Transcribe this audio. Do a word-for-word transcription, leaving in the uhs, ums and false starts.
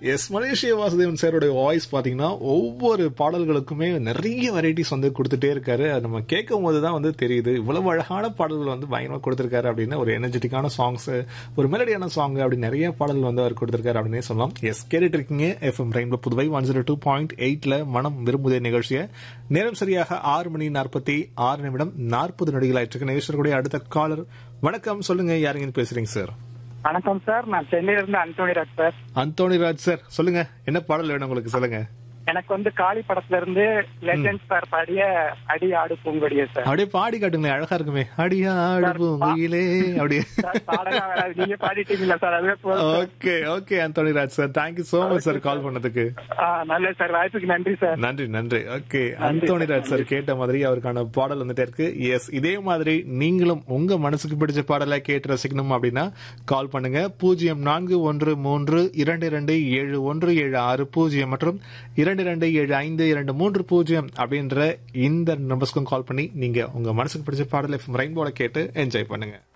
S மலேசிய வாசுதேவன் சாரோட voice பாத்தீங்கன்னா ஒவ்வொரு பாடல்களுக்குமே நிறைய வெரைட்டிஸ் வந்து கொடுத்துட்டே இருக்காரு. அது நம்ம கேட்கும் போதுதான் வந்து தெரியுது இவ்வளவு அழகான பாடல்கள் வந்து பயங்கரமா கொடுத்திருக்காரு அப்படின்னு. ஒரு எனர்ஜெட்டிக்கான சாங்ஸ், ஒரு மெலடியான சாங் அப்படி நிறைய பாடல்கள் வந்து அவர் கொடுத்திருக்காரு அப்படின்னே சொல்லலாம். எஸ் கேட்டுட்டு இருக்கீங்க FM rainbow Puduvai one zero two point எயிட்ல மனம் விரும்புதே நிகழ்ச்சியை. நேரம் சரியாக ஆறு மணி நாற்பத்தி ஆறு நிமிடம் நாற்பது நொடிகள் ஆயிட்டு நிகழ்ச்சியுடைய அடுத்த காலர். வணக்கம், சொல்லுங்க, யாருங்க பேசுறீங்க சார்? வணக்கம் சார், நான் சென்னையில இருந்து அந்தோணிராஜ் சார். அந்தோணிராஜ் சார், சொல்லுங்க, என்ன பாடல் வேணும் உங்களுக்கு? சொல்லுங்க. எனக்கு வந்து காளி படத்துல இருந்து லெஜெண்ட் சார் பாடிய அடி ஆடு பூங்கொடியே சார். அப்படியே பாடி காட்டுங்களேன், அழகா இருக்குமே. அடி ஆடு பூங்குயிலே அப்படியே. நீங்க பாடிட்டீங்களா சார்? அதுவே okay okay Anthonyraj sir, thank you so much sir call பண்ணதுக்கு. நல்ல சார், வாய்ப்புக்கு நன்றி சார். நன்றி நன்றி. ஓகே, அந்தோணிராஜ் சார் கேட்ட மாதிரி அவருக்கான பாடல் வந்துட்டே இருக்கு. எஸ், இதே மாதிரி நீங்களும் உங்க மனசுக்கு பிடிச்ச பாடலை கேட்டு ரசிக்கணும் அப்படின்னா கால் பண்ணுங்க. பூஜ்ஜியம் நான்கு ஒன்று மூன்று இரண்டு இரண்டு ஏழு ஒன்று ஏழு ஆறு பூஜ்ஜியம் மற்றும் இரண்டு இரண்டு ஏழு ஐந்து இரண்டு மூன்று பூஜ்ஜியம் அப்படின்ற இந்த நம்பர்ஸ்க்கும் கால் பண்ணி நீங்க உங்க மனசுக்கு பிடிச்ச பாடலை ரெயின்போல கேட்டு என்ஜாய் பண்ணுங்க.